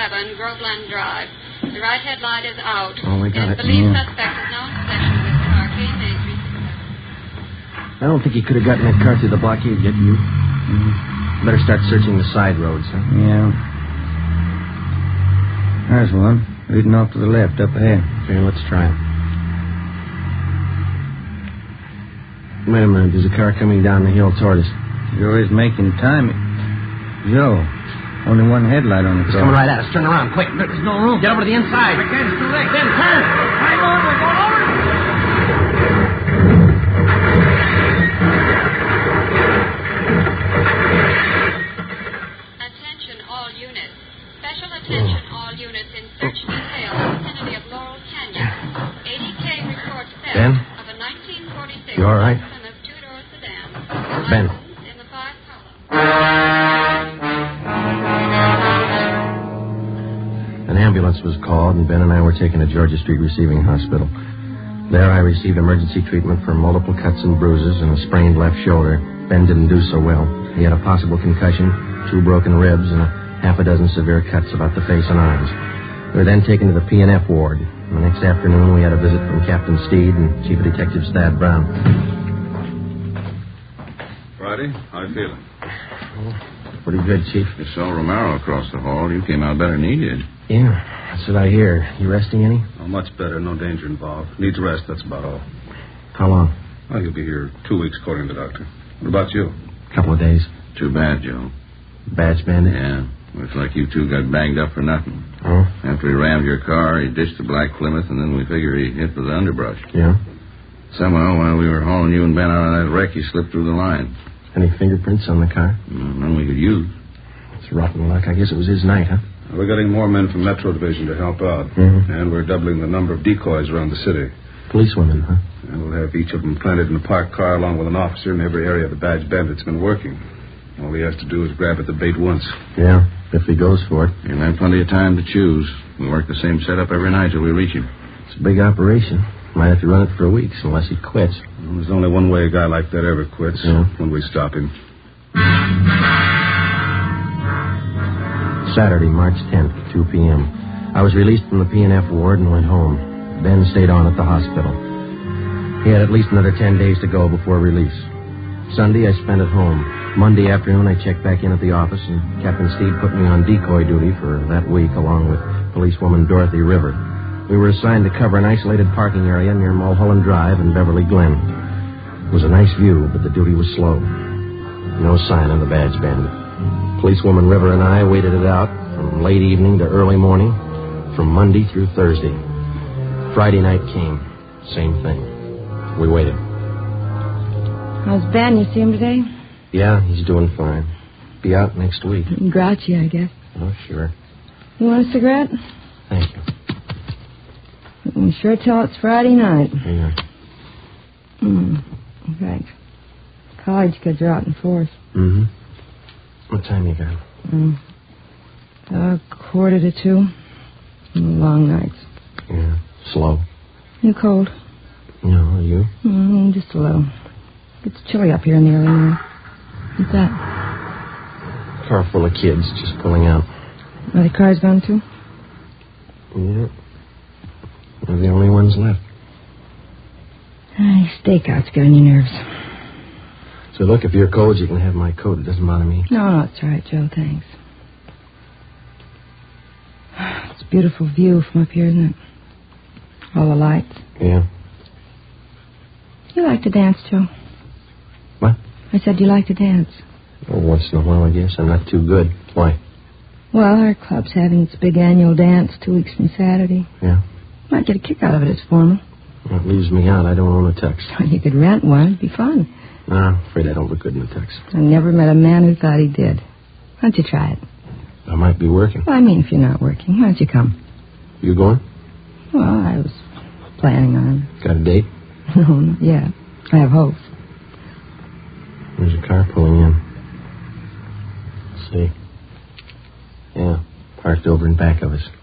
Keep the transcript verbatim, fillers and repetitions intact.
seven, Groveland Drive. The right headlight is out. Oh, we got the it. believed Yeah. suspect is now in possession of his car, K M A three six seven. I don't think he could have gotten that car through the blockade yet, you. Mm-hmm. Better start searching the side roads, huh? Yeah. There's one. Leading off to the left, up ahead. Okay, let's try it. Wait a minute. There's a car coming down the hill toward us. Joe is making time. Joe, only one headlight on the It's car. coming right at us. Turn around, quick. There's no room. Get over to the inside. I can't. It's too late. Then turn. Hang on. We're going over. Attention all units. Special attention all units in search detail vicinity of Laurel Canyon. A D K reports theft Ben? of a nineteen forty-six You all right? Plymouth two-door sedan. Ben. Licensed in the five columns. An ambulance was called, and Ben and I were taken to Georgia Street Receiving Hospital. There I received emergency treatment for multiple cuts and bruises and a sprained left shoulder. Ben didn't do so well. He had a possible concussion, two broken ribs, and a half a dozen severe cuts about the face and arms. We were then taken to the P and F ward. The next afternoon, we had a visit from Captain Steed and Chief of Detectives Thad Brown. Friday, how you feeling? Oh, pretty good, Chief. You saw Romero across the hall. You came out better than he did. Yeah, that's what I hear. You resting any? Oh, much better. No danger involved. Needs rest, that's about all. How long? Well, he'll be here two weeks, according to the doctor. What about you? A couple of days. Too bad, Joe. Badge bandit? Yeah. Looks like you two got banged up for nothing. Oh? After he rammed your car, he ditched the black Plymouth, and then we figure he hit with the underbrush. Yeah? Somehow, while we were hauling you and Ben out of that wreck, he slipped through the line. Any fingerprints on the car? Well, none we could use. It's rotten luck. I guess it was his night, huh? We're getting more men from Metro Division to help out. Mm-hmm. And we're doubling the number of decoys around the city. Policewomen, huh? And we'll have each of them planted in a parked car along with an officer in every area the badge bandit's been working. All he has to do is grab at the bait once. Yeah, if he goes for it. He'll have plenty of time to choose. We work the same setup every night till we reach him. It's a big operation. Might have to run it for weeks unless he quits. Well, there's only one way a guy like that ever quits. Yeah. When we stop him. Saturday, March tenth, two p.m. I was released from the P and F ward and went home. Ben stayed on at the hospital. He had at least another ten days to go before release. Sunday, I spent at home. Monday afternoon, I checked back in at the office, and Captain Steed put me on decoy duty for that week, along with policewoman Dorothy River. We were assigned to cover an isolated parking area near Mulholland Drive and Beverly Glen. It was a nice view, but the duty was slow. No sign of the badge bandit. Policewoman River and I waited it out from late evening to early morning, from Monday through Thursday. Friday night came. Same thing. We waited. How's Ben? You see him today? Yeah, he's doing fine. Be out next week. Grouchy, I guess. Oh, sure. You want a cigarette? Thank you. You can sure tell it's Friday night. Yeah. Hmm. Thanks. College kids are out in force. Mm-hmm. What time you got? Mm. Uh, quarter to two. Long nights. Yeah. Slow. You cold? No, are you? Mm, just a little. It's chilly up here in the early morning. What's that? Car full of kids just pulling out. Are the cars gone too? Yeah. We're the only ones left. Ah, stakeouts get on your nerves. So look, if you're cold, you can have my coat. It doesn't bother me. No, no, it's all right, Joe. Thanks. It's a beautiful view from up here, isn't it? All the lights. Yeah. You like to dance, Joe? What? I said you like to dance. Oh, once in a while, I guess. I'm not too good. Why? Well, our club's having its big annual dance two weeks from Saturday. Yeah? Might get a kick out of it. It's formal. Well, it leaves me out. I don't own a tux. You could rent one. It'd be fun. No, I'm afraid I don't look good in a tux. I never met a man who thought he did. Why don't you try it? I might be working. Well, I mean, if you're not working, why don't you come? You going? Well, I was planning on. Got a date? No, not yet. I have hopes. There's a car pulling in. Let's see. Yeah, parked over in back of us.